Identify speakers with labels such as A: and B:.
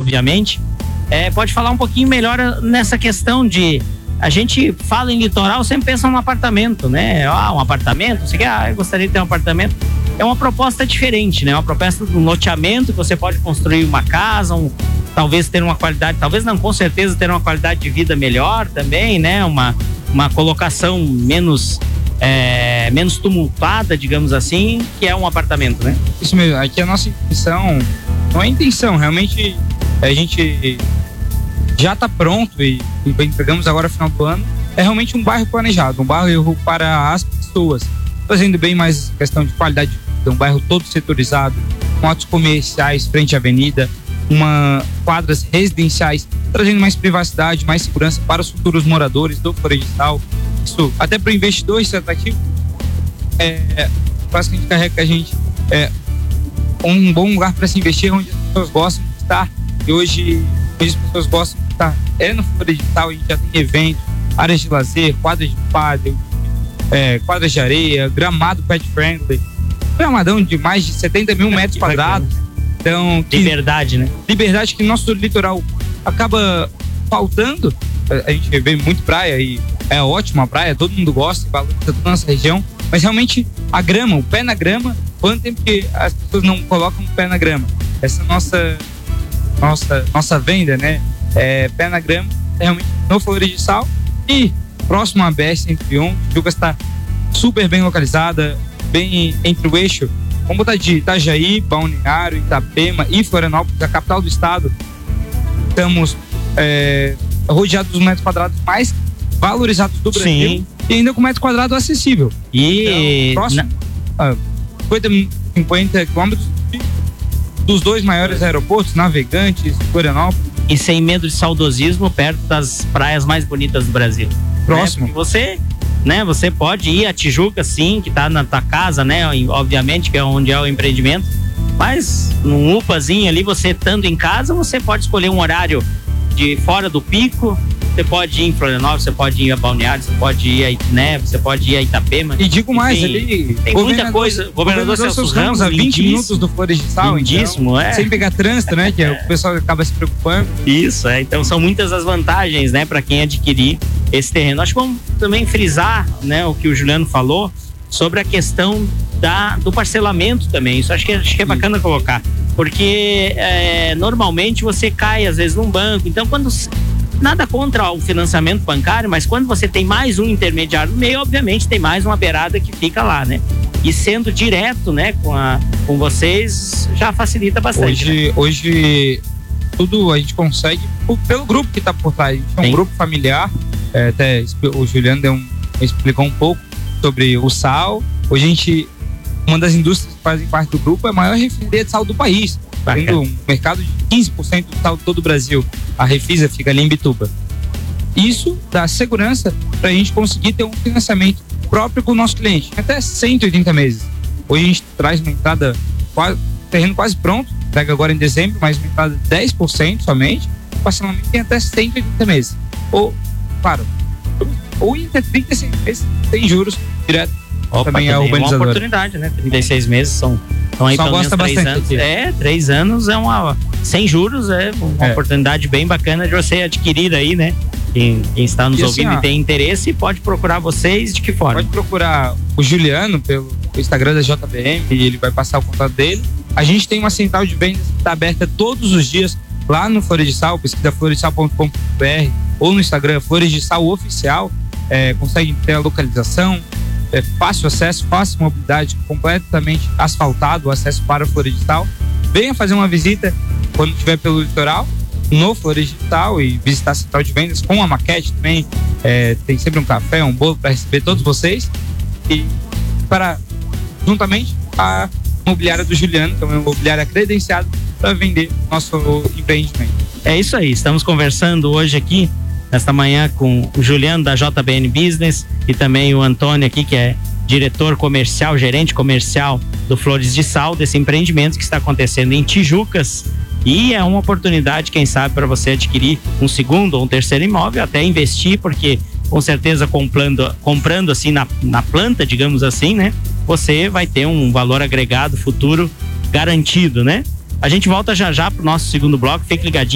A: obviamente, pode falar um pouquinho melhor nessa questão de... A gente fala em litoral, sempre pensa num apartamento, né? Um apartamento, você quer, eu gostaria de ter um apartamento. É uma proposta diferente, né? Uma proposta de um loteamento que você pode construir uma casa, talvez ter uma qualidade, talvez não, com certeza ter uma qualidade de vida melhor também, né? Uma colocação menos tumultuada, digamos assim, que é um apartamento, né?
B: Isso mesmo, aqui a nossa intenção, não é intenção, realmente a gente já está pronto e entregamos agora no final do ano, é realmente um bairro planejado, um bairro para as pessoas, fazendo bem mais questão de qualidade de vida, um bairro todo setorizado, com atos comerciais frente à avenida, quadras residenciais, trazendo mais privacidade, mais segurança para os futuros moradores do Florestal. Isso até para o investidor, isso é atrativo. Quase que a gente carrega a gente um bom lugar para se investir, onde as pessoas gostam de estar. E hoje as pessoas gostam de estar no Florestal. A gente já tem eventos, áreas de lazer, quadras de pádel, quadras de areia, gramado pet friendly, gramadão de mais de 70 mil metros quadrados. Então,
A: liberdade, né?
B: Liberdade que nosso litoral acaba faltando. A gente vê muito praia e é ótima a praia, todo mundo gosta, valoriza toda a nossa região, mas realmente a grama, o pé na grama, quanto tempo que as pessoas não colocam o pé na grama? Essa nossa venda, né? Pé na grama, realmente no Florestal e próximo à BR-101. Tijuca está super bem localizada, bem entre o eixo. Vamos botar de Itajaí, Balneário, Itapema e Florianópolis, a capital do estado. Estamos rodeados dos metros quadrados mais valorizados do Brasil. Sim. E ainda com metro quadrado acessível.
A: E
B: então, próximo, 50 quilômetros dos dois maiores aeroportos, Navegantes, Florianópolis.
A: E sem medo de saudosismo, perto das praias mais bonitas do Brasil.
B: Próximo.
A: Você pode ir a Tijuca, sim, que tá na tua casa, né? Obviamente, que é onde é o empreendimento. Mas num UPAzinho ali, você estando em casa, você pode escolher um horário de fora do pico. Você pode ir em Florianópolis, você pode ir a Balneário, você pode ir você pode ir a Itapema.
B: E digo mais, ali
A: tem muita coisa. Governador Celso Ramos,
B: a 20 minutos do Florestal,
A: lindíssimo,
B: então, sem pegar trânsito, né? Que o pessoal acaba se preocupando.
A: Isso, então são muitas as vantagens, né, para quem adquirir esse terreno. Acho que vamos também frisar, né, o que o Juliano falou sobre a questão do parcelamento também. Isso acho que é bacana colocar, porque normalmente você cai às vezes num banco, então nada contra o financiamento bancário, mas quando você tem mais um intermediário no meio, obviamente tem mais uma beirada que fica lá, né? E sendo direto, né, com vocês, já facilita bastante.
B: Hoje tudo a gente consegue pelo grupo que está por trás. A gente é um grupo familiar. Até o Juliano explicou um pouco sobre o sal. Hoje uma das indústrias que fazem parte do grupo é a maior refinaria de sal do país, tendo um mercado de 15% do sal de todo o Brasil. A Refisa fica ali em Bituba. Isso dá segurança para a gente conseguir ter um financiamento próprio com o nosso cliente, até 180 meses. Hoje a gente traz uma entrada, terreno quase pronto, pega agora em dezembro, mas uma entrada de 10% somente, o parcelamento tem até 180 meses. Ou em até 36 meses, sem juros, direto. Também é a urbanizadora.
A: Uma oportunidade, né? 36 meses são aí
B: só
A: pelo menos 3
B: bastante
A: anos. 3 anos sem juros, uma oportunidade bem bacana de você adquirir aí, né? Quem está nos ouvindo e tem interesse, pode procurar vocês de que forma?
B: Pode procurar o Juliano pelo Instagram da JBM e ele vai passar o contato dele. A gente tem uma central de vendas que está aberta todos os dias lá no Florestal, pesquisa florestal.com.br ou no Instagram Florestal Oficial. Consegue ter a localização, fácil acesso, fácil mobilidade, completamente asfaltado o acesso para o Florestal. Venha fazer uma visita quando estiver pelo litoral no Florestal e visitar a central de vendas com a maquete também. Tem sempre um café, um bolo para receber todos vocês e juntamente a imobiliária do Juliano, que é uma imobiliária credenciada para vender nosso empreendimento.
A: É isso aí, estamos conversando hoje aqui nesta manhã com o Juliano da JBN Business e também o Antônio aqui, que é diretor comercial, gerente comercial do Flores de Sal, desse empreendimento que está acontecendo em Tijucas. E é uma oportunidade, quem sabe, para você adquirir um segundo ou um terceiro imóvel, até investir, porque com certeza comprando assim na planta, digamos assim, né? Você vai ter um valor agregado futuro garantido, né? A gente volta já pro nosso segundo bloco, fique ligadinho.